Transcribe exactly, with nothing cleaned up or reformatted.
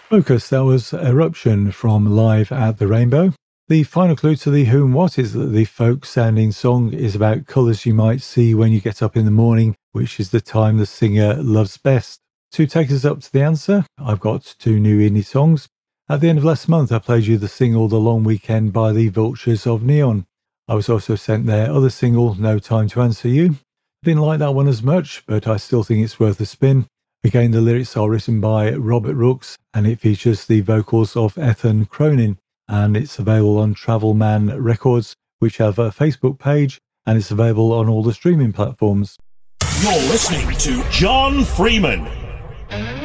Focus, that was Eruption from Live at the Rainbow. The final clue to the who and what is that the folk sounding song is about colours you might see when you get up in the morning, which is the time the singer loves best. To take us up to the answer, I've got two new indie songs. At the end of last month, I played you the single The Long Weekend by the Vultures of Neon. I was also sent their other single, No Time to Answer You. I didn't like that one as much, but I still think it's worth a spin. Again, the lyrics are written by Robert Rooks, and it features the vocals of Ethan Cronin, and it's available on Travel Man Records, which have a Facebook page, and it's available on all the streaming platforms. You're listening to John Freeman.